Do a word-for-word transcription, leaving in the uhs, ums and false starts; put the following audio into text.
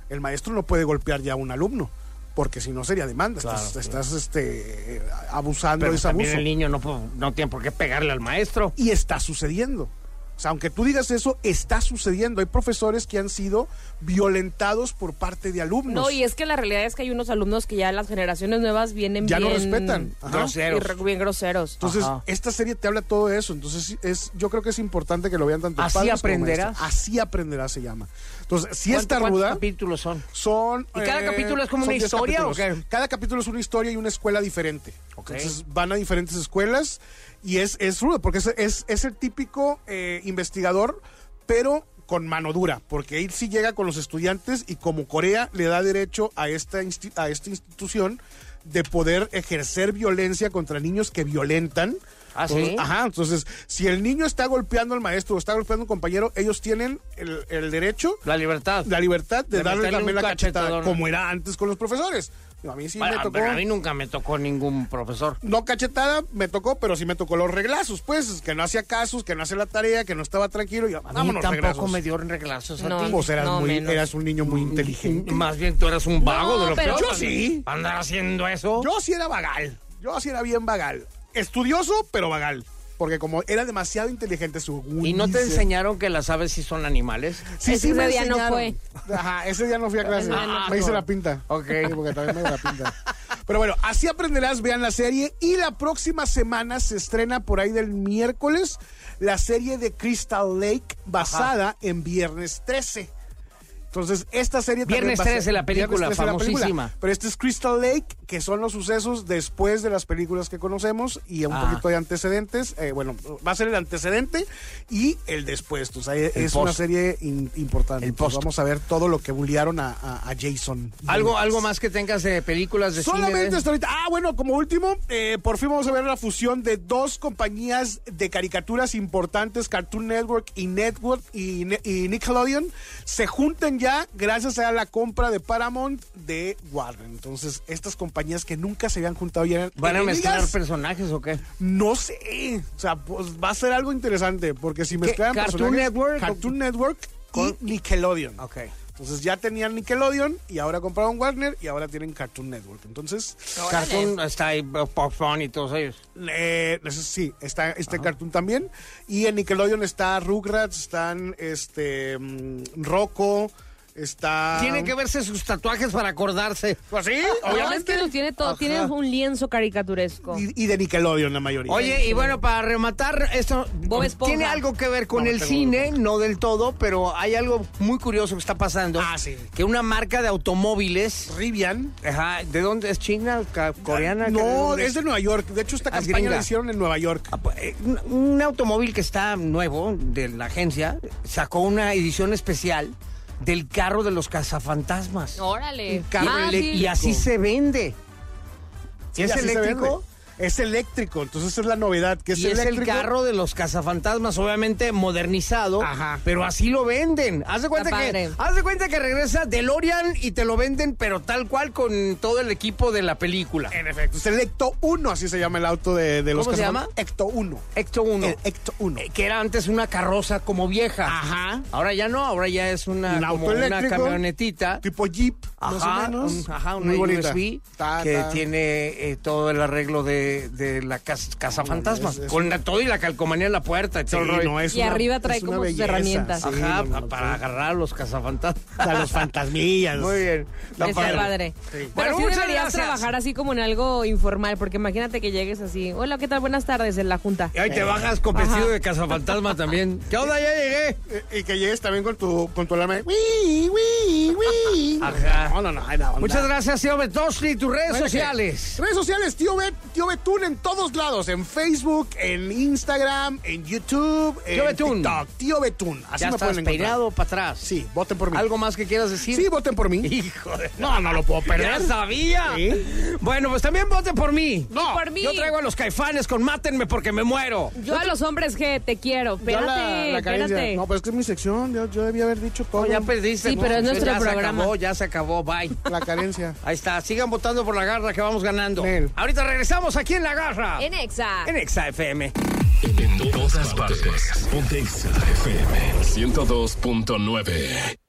el maestro no puede golpear ya a un alumno, porque si no sería demanda. Claro, estás, claro. estás este, abusando. Pero de ese también abuso. El niño no, no tiene por qué pegarle al maestro. Y está sucediendo. O sea, aunque tú digas eso, está sucediendo. Hay profesores que han sido violentados por parte de alumnos. No, y es que la realidad es que hay unos alumnos que ya las generaciones nuevas vienen ya bien... Ya no respetan. Ajá, groseros. Y bien groseros. Entonces, Ajá. esta serie te habla todo de eso. Entonces, es, yo creo que es importante que lo vean tanto Así padres aprenderás. como Así aprenderás se llama. Entonces, si está ¿Cuántos ruda... capítulos son? Son... ¿Y cada eh, capítulo es como una historia o qué? Cada capítulo es una historia y una escuela diferente. Okay. Entonces, van a diferentes escuelas y es, es rudo, porque es, es, es el típico eh, investigador, pero con mano dura, porque él sí llega con los estudiantes y como Corea le da derecho a esta, insti- a esta institución de poder ejercer violencia contra niños que violentan. ¿Ah, sí? Ajá, entonces, si el niño está golpeando al maestro o está golpeando a un compañero, ellos tienen el, el derecho... La libertad. La libertad de, de darle también la cachetada, como era antes con los profesores. A mí sí bueno, me tocó. A mí nunca me tocó ningún profesor. No cachetada me tocó, pero sí me tocó los reglazos, pues, que no hacía casos, que no hacía la tarea, que no estaba tranquilo. Y a mí tampoco reglazos. Me dio reglazos a no, ti. Pues eras, no, muy, menos. eras un niño muy inteligente. Más bien tú eras un vago no, de lo pero peor. Yo sí. ¿Andar haciendo eso? Yo sí era vagal. Yo sí era bien vagal. Estudioso, pero vagal. Porque como era demasiado inteligente su... ¿Y no te enseñaron que las aves sí son animales? Sí, ese sí me día enseñaron. no fue. Ajá, ese día no fui a clase. Ah, me hice no. la pinta. Ok. Sí, porque también me hice la pinta. Pero bueno, así aprenderás, vean la serie. Y la próxima semana se estrena por ahí del miércoles la serie de Crystal Lake basada Ajá. en Viernes trece. Entonces, esta serie Viernes también trece, la película famosísima. La película. Pero este es Crystal Lake, que son los sucesos después de las películas que conocemos y un ah. poquito de antecedentes. Eh, bueno, va a ser el antecedente y el después. O sea, el es post. Una serie in, importante. El post. Vamos a ver todo lo que bullearon a, a, a Jason. ¿Algo, ¿Algo más que tengas de películas de Solamente cine? hasta ahorita. Ah, bueno, como último, eh, por fin vamos a ver la fusión de dos compañías de caricaturas importantes, Cartoon Network y Network y, y Nickelodeon, se juntan ya gracias a la compra de Paramount de Warner. Entonces, estas compañías que nunca se habían juntado ya... ¿Van a mezclar personajes o qué? No sé. O sea, pues va a ser algo interesante, porque si mezclan Cartoon personajes... Network? Cartoon Network y Nickelodeon. Ok. Entonces ya tenían Nickelodeon y ahora compraron Warner y ahora tienen Cartoon Network. Entonces... Cartoon está ahí, Pop Fun y todos ellos. Eh, sí, está este Ajá. Cartoon también. Y en Nickelodeon está Rugrats, están este um, Rocco... Está... Tienen que verse sus tatuajes para acordarse. Pues sí, no, obviamente. Es que lo tiene todo, Ajá. tiene un lienzo caricaturesco. Y, y de Nickelodeon la mayoría. Oye, y bueno, para rematar, esto tiene algo que ver con no, el cine, no del todo, pero hay algo muy curioso que está pasando. Ah, sí. Que una marca de automóviles... Rivian. Ajá, ¿de dónde es? ¿China? ¿Coreana? No, de es de Nueva York. De hecho, esta ah, campaña la hicieron en Nueva York. Un, un automóvil que está nuevo, de la agencia, sacó una edición especial del carro de los cazafantasmas. Órale. Carro ah, sí. Y así se vende. Sí, ¿Es eléctrico? Es eléctrico, entonces esa es la novedad. Que es, y es eléctrico. el carro de los cazafantasmas, obviamente modernizado, Ajá. pero así lo venden. Haz de cuenta que, haz de cuenta que regresa DeLorean y te lo venden, pero tal cual con todo el equipo de la película. En efecto, es el Ecto uno, así se llama el auto de, de los ¿Cómo se llama? Ecto uno. Ecto uno. El Ecto uno. Eh, que era antes una carroza como vieja. Ajá. Ahora ya no, ahora ya es una, un como auto una camionetita. Tipo Jeep, ajá, más o menos. Un, ajá, una Muy U S B bonita. Ta, que ta. tiene eh, todo el arreglo de, de la casa, casa no, fantasma. Es, es con la, todo y la calcomanía en la puerta. Y, sí, no, es y una, arriba trae como sus herramientas. Sí, ajá, no, no, para no. agarrar a los cazafantasmas. A los fantasmillas. Muy bien. La padre. padre. Sí. Pero bueno, sí deberías gracias. trabajar así como en algo informal, porque imagínate que llegues así. Hola, ¿qué tal? Buenas tardes en la junta. Y ahí te bajas con vestido ajá. de cazafantasma también. ¿Qué onda? Ya llegué. Y que llegues también con tu, con tu alarma. ¡Wii, wii, wii! Ajá. No, no, no. no, no Muchas gracias, tío Betosli. Tus redes bueno, sociales. Redes sociales, tío Bet, tío Betún en todos lados. En Facebook, en Instagram, en YouTube, tío en Betún. TikTok. Tío Betún. Así ya me estás pueden peinado para atrás. Sí, voten por mí. ¿Algo más que quieras decir? Sí, voten por mí. Hijo de... No, no lo puedo perder. Ya sabía. ¿Sí? Bueno, pues también voten por mí. No, por mí. Yo traigo a los Caifanes con Mátenme porque me muero. Yo a los hombres G, te quiero. Espérate, la, la espérate. No, pues es que es mi sección. Yo, yo debía haber dicho todo. No, ya perdiste. Sí, no, pero es nuestro ya programa. Se acabó, ya se acabó. Bye. La carencia. Ahí está. Sigan votando por La Garra que vamos ganando. Nel. Ahorita regresamos aquí en La Garra. En Exa. En Exa F M. En todas partes. Ponte Exa F M ciento dos punto nueve.